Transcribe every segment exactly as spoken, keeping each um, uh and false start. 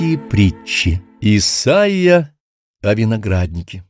Библейские притчи. Исайя о винограднике.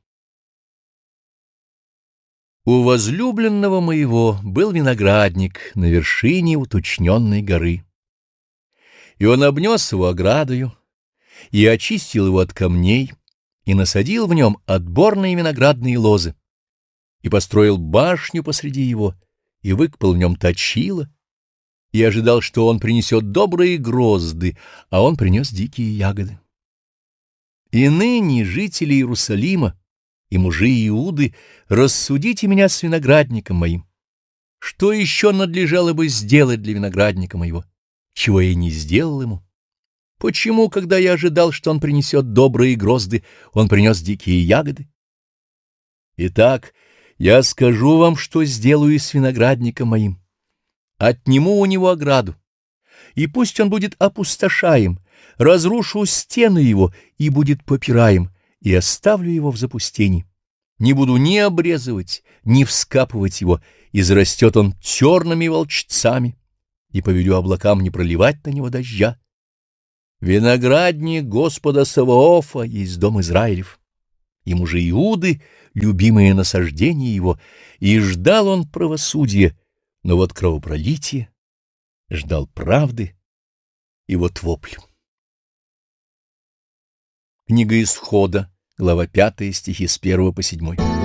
У возлюбленного моего был виноградник на вершине уточненной горы. И он обнес его оградою, и очистил его от камней, и насадил в нем отборные виноградные лозы, и построил башню посреди его, и выкопал в нем точило, и ожидал, что он принесет добрые грозды, а он принес дикие ягоды. И ныне, жители Иерусалима и мужи Иуды, рассудите меня с виноградником моим. Что еще надлежало бы сделать для виноградника моего, чего я не сделал ему? Почему, когда я ожидал, что он принесет добрые грозды, он принес дикие ягоды? Итак, я скажу вам, что сделаю с виноградником моим. Отниму у него ограду, и пусть он будет опустошаем, разрушу стены его, и будет попираем, и оставлю его в запустении. Не буду ни обрезывать, ни вскапывать его, и зарастет он черными волчцами, и повелю облакам не проливать на него дождя. Виноградник Господа Саваофа есть дом Израилев, и мужи Иуды — любимые насаждения его, и ждал он правосудия, но вот кровопролитие, ждал правды, и вот вопль. Книга Исхода, глава пятая, стихи с первого по седьмой.